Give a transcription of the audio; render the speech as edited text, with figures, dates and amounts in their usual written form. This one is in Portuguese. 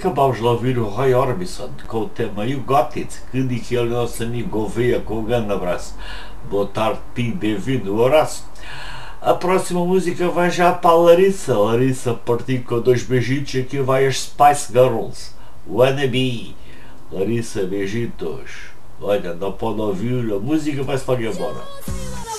acabámos de ouvir o Roy Orbison com o tema You Got It, que indica ele, nosso amigo Gouveia, com um grande abraço. Boa tarde, Tim, bem-vindo, um abraço. A próxima música vai já para a Larissa. Larissa partiu com 2 beijitos, aqui vai as Spice Girls, Wannabe. Larissa, beijitos. Olha, não pode ouvir, a música vai-se logo embora.